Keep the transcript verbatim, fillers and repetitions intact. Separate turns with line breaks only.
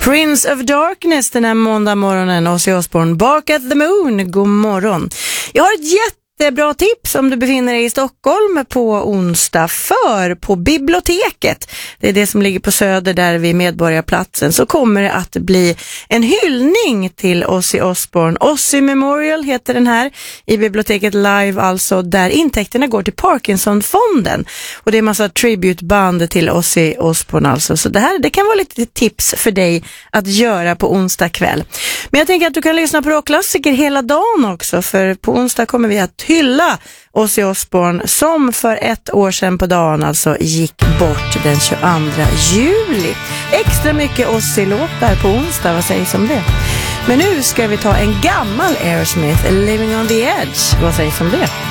Prince of Darkness den här måndag morgonen. Ozzy Osbourne, Bark at the Moon. God morgon. Jag har ett jätte Det är bra tips om du befinner dig i Stockholm på onsdag, för på biblioteket, det är det som ligger på Söder där vid Medborgarplatsen, så kommer det att bli en hyllning till Ozzy Osbourne. Ozzy Memorial heter den här, i biblioteket live alltså, där intäkterna går till Parkinsonfonden, och det är en massa tributeband till Ozzy Osbourne alltså. Så det här, det kan vara lite tips för dig att göra på onsdag kväll. Men jag tänker att du kan lyssna på rockklassiker hela dagen också, för på onsdag kommer vi att hylla Ozzy Osbourne som för ett år sedan på dagen alltså gick bort den tjugoandra juli. Extra mycket Ozzy-låtar på onsdag, vad sägs om det? Men nu ska vi ta en gammal Aerosmith, Living on the Edge, vad sägs om det?